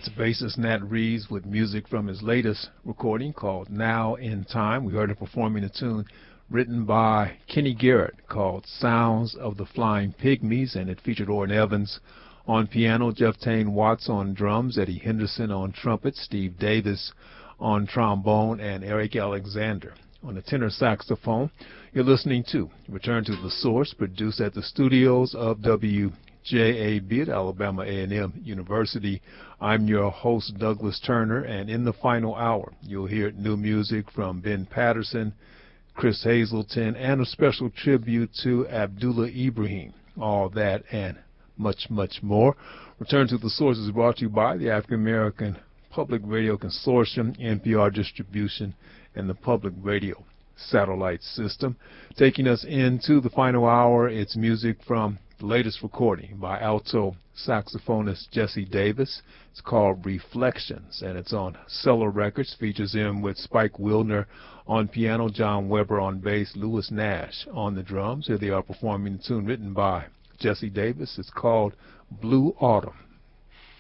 That's bassist Nat Reeves with music from his latest recording called Now in Time. We heard him performing a tune written by Kenny Garrett called Sounds of the Flying Pygmies, and it featured Orrin Evans on piano, Jeff Tane Watts on drums, Eddie Henderson on trumpet, Steve Davis on trombone, and Eric Alexander on the tenor saxophone. You're listening to Return to the Source, produced at the studios of WJAB at Alabama A&M University. I'm your host, Douglas Turner, and in the final hour, you'll hear new music from Ben Patterson, Chris Hazelton, and a special tribute to Abdullah Ibrahim. All that and much, much more. Return to the Source is brought to you by the African American Public Radio Consortium, NPR Distribution, and the Public Radio Satellite System. Taking us into the final hour, it's music from the latest recording by alto saxophonist Jesse Davis. It's called Reflections, and it's on Cellar Records. Features him with Spike Wilner on piano, John Weber on bass, Lewis Nash on the drums. Here they are performing a tune written by Jesse Davis. It's called Blue Autumn.